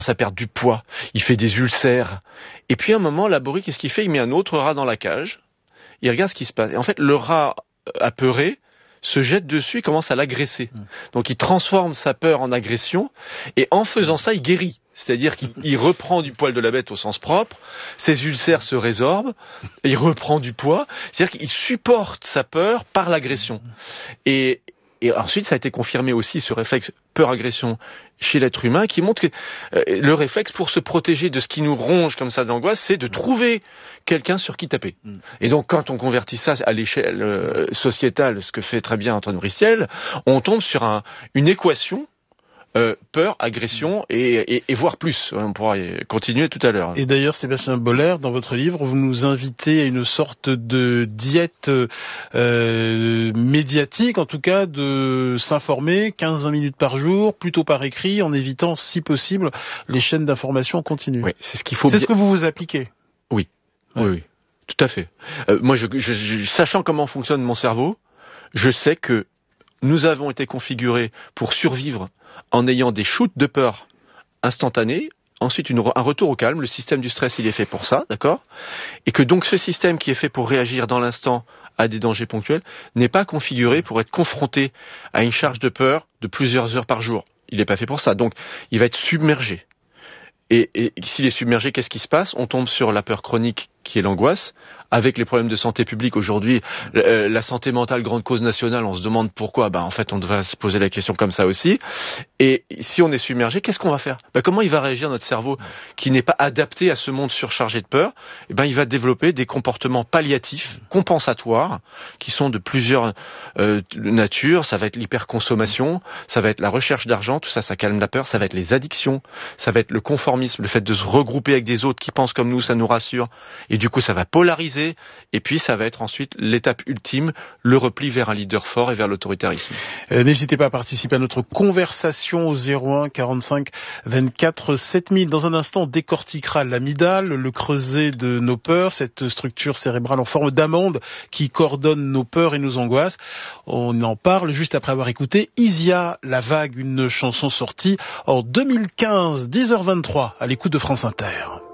à perdre du poids, il fait des ulcères. Et puis à un moment, Laborie, qu'est-ce qu'il fait? Il met un autre rat dans la cage, il regarde ce qui se passe. Et en fait, le rat apeuré se jette dessus et commence à l'agresser. Donc il transforme sa peur en agression, et en faisant ça, il guérit. C'est-à-dire qu'il reprend du poil de la bête au sens propre, ses ulcères se résorbent, et il reprend du poids. C'est-à-dire qu'il supporte sa peur par l'agression. Et ensuite, ça a été confirmé aussi, ce réflexe peur-agression chez l'être humain, qui montre que le réflexe pour se protéger de ce qui nous ronge comme ça d'angoisse, c'est de trouver quelqu'un sur qui taper. Et donc, quand on convertit ça à l'échelle sociétale, ce que fait très bien Antoine Bristiel, on tombe sur une équation peur, agression et voire plus. On pourra y continuer tout à l'heure. Et d'ailleurs, Sébastien Boller, dans votre livre, vous nous invitez à une sorte de diète médiatique, en tout cas de s'informer 15-20 minutes par jour, plutôt par écrit, en évitant, si possible, les chaînes d'information continues. Oui, c'est ce qu'il faut. C'est ce que vous vous appliquez. Oui, ouais. Oui, tout à fait. Moi, sachant comment fonctionne mon cerveau, je sais que nous avons été configurés pour survivre en ayant des shoots de peur instantanés, ensuite un retour au calme. Le système du stress, il est fait pour ça, d'accord? Et que donc ce système qui est fait pour réagir dans l'instant à des dangers ponctuels n'est pas configuré pour être confronté à une charge de peur de plusieurs heures par jour. Il n'est pas fait pour ça, donc il va être submergé. Et s'il est submergé, qu'est-ce qui se passe? On tombe sur la peur chronique qui est l'angoisse. Avec les problèmes de santé publique aujourd'hui, la santé mentale, grande cause nationale, on se demande pourquoi. En fait, on devrait se poser la question comme ça aussi. Et si on est submergé, qu'est-ce qu'on va faire? Comment il va réagir notre cerveau qui n'est pas adapté à ce monde surchargé de peur? Il va développer des comportements palliatifs, compensatoires, qui sont de plusieurs natures. Ça va être l'hyperconsommation, ça va être la recherche d'argent, tout ça, ça calme la peur. Ça va être les addictions, ça va être le conformisme, le fait de se regrouper avec des autres qui pensent comme nous, ça nous rassure. Et du coup, ça va polariser. Et puis, ça va être ensuite l'étape ultime, le repli vers un leader fort et vers l'autoritarisme. N'hésitez pas à participer à notre conversation au 01 45 24 7000. Dans un instant, on décortiquera l'amygdale, le creuset de nos peurs, cette structure cérébrale en forme d'amande qui coordonne nos peurs et nos angoisses. On en parle juste après avoir écouté Isia, La Vague, une chanson sortie en 2015, 10h23, à l'écoute de France Inter.